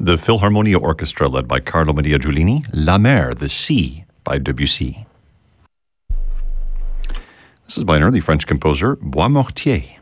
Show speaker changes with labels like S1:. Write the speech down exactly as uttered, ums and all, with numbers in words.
S1: The Philharmonia Orchestra, led by Carlo Maria Giulini, La Mer, the Sea, by Debussy. This is by an early French composer, Boismortier.